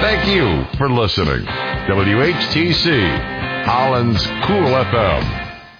Thank you for listening. WHTC, Holland's Cool FM.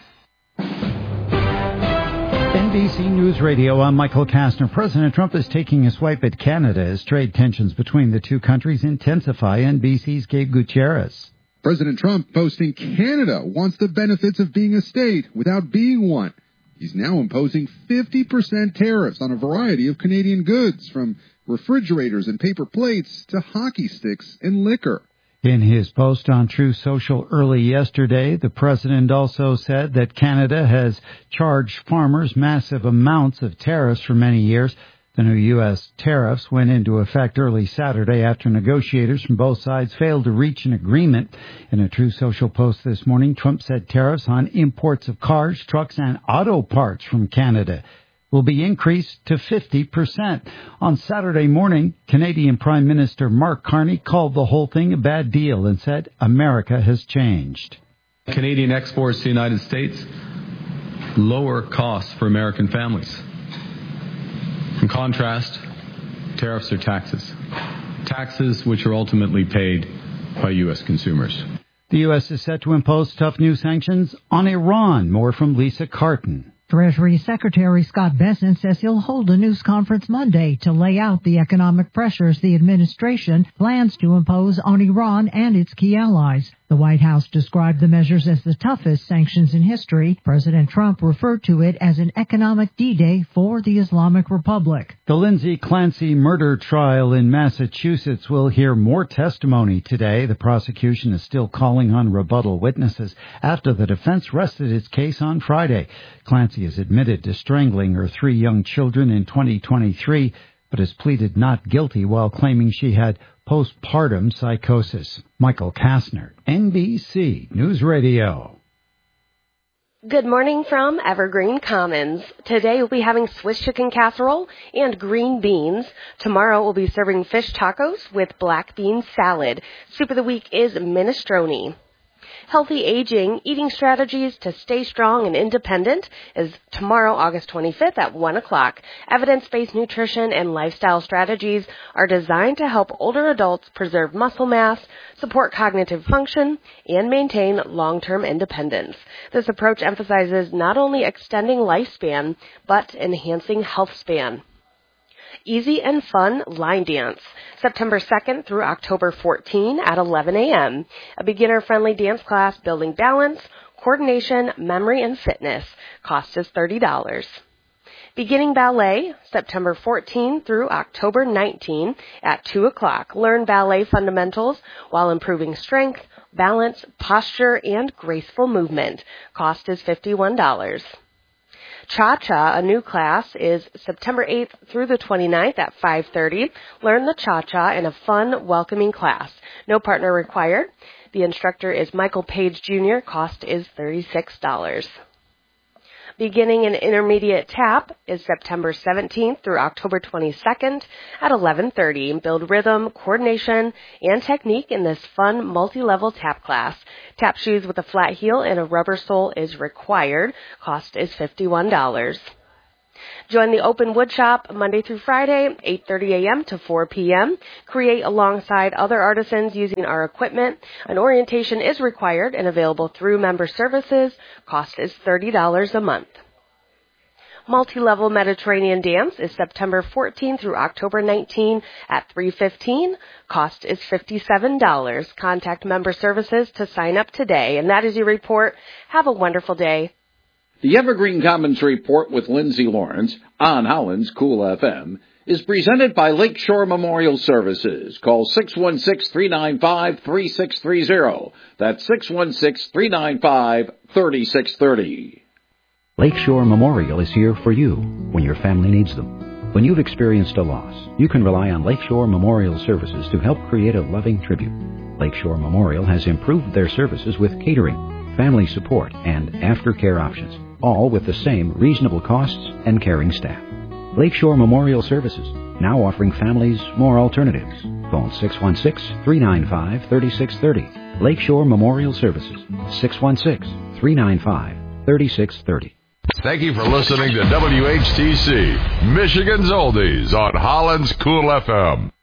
NBC News Radio, I'm Michael Kastner. President Trump is taking a swipe at Canada as trade tensions between the two countries intensify. NBC's Gabe Gutierrez. President Trump boasting Canada wants the benefits of being a state without being one. He's now imposing 50% tariffs on a variety of Canadian goods, from refrigerators and paper plates to hockey sticks and liquor. In his post on Truth Social early yesterday, the president also said that Canada has charged farmers massive amounts of tariffs for many years. The new U.S. tariffs went into effect early Saturday after negotiators from both sides failed to reach an agreement. In a Truth Social post this morning, Trump said tariffs on imports of cars, trucks, and auto parts from Canada will be increased to 50%. On Saturday morning, Canadian Prime Minister Mark Carney called the whole thing a bad deal and said America has changed. Canadian exports to the United States, lower costs for American families. In contrast, tariffs are taxes. Taxes which are ultimately paid by U.S. consumers. The U.S. is set to impose tough new sanctions on Iran. More from Lisa Carton. Treasury Secretary Scott Bessent says he'll hold a news conference Monday to lay out the economic pressures the administration plans to impose on Iran and its key allies. The White House described the measures as the toughest sanctions in history. President Trump referred to it as an economic D-Day for the Islamic Republic. The Lindsay Clancy murder trial in Massachusetts will hear more testimony today. The prosecution is still calling on rebuttal witnesses after the defense rested its case on Friday. Clancy has admitted to strangling her 3 young children in 2023, but has pleaded not guilty while claiming she had postpartum psychosis. Michael Kastner, NBC News Radio. Good morning from Evergreen Commons. Today we'll be having Swiss chicken casserole and green beans. Tomorrow we'll be serving fish tacos with black bean salad. Soup of the week is minestrone. Healthy Aging, Eating Strategies to Stay Strong and Independent is tomorrow, August 25th at 1 o'clock. Evidence-based nutrition and lifestyle strategies are designed to help older adults preserve muscle mass, support cognitive function, and maintain long-term independence. This approach emphasizes not only extending lifespan, but enhancing health span. Easy and Fun Line Dance, September 2nd through October 14 at 11 a.m. A beginner-friendly dance class building balance, coordination, memory, and fitness. Cost is $30. Beginning Ballet, September 14 through October 19 at 2 o'clock. Learn ballet fundamentals while improving strength, balance, posture, and graceful movement. Cost is $51. Cha-Cha, a new class, is September 8th through the 29th at 5:30. Learn the Cha-Cha in a fun, welcoming class. No partner required. The instructor is Michael Page Jr. Cost is $36. Beginning and intermediate tap is September 17th through October 22nd at 11:30. Build rhythm, coordination, and technique in this fun multi-level tap class. Tap shoes with a flat heel and a rubber sole is required. Cost is $51. Join the Open Woodshop Monday through Friday, 8:30 a.m. to 4 p.m. Create alongside other artisans using our equipment. An orientation is required and available through member services. Cost is $30 a month. Multi-level Mediterranean dance is September 14 through October 19 at 3:15. Cost is $57. Contact member services to sign up today. And that is your report. Have a wonderful day. The Evergreen Commons Report with Lindsay Lawrence on Holland's Cool FM is presented by Lakeshore Memorial Services. Call 616-395-3630. That's 616-395-3630. Lakeshore Memorial is here for you when your family needs them. When you've experienced a loss, you can rely on Lakeshore Memorial Services to help create a loving tribute. Lakeshore Memorial has improved their services with catering, family support, and aftercare options, all with the same reasonable costs and caring staff. Lakeshore Memorial Services, now offering families more alternatives. Phone 616-395-3630. Lakeshore Memorial Services, 616-395-3630. Thank you for listening to WHTC, Michigan's Oldies on Holland's Cool FM.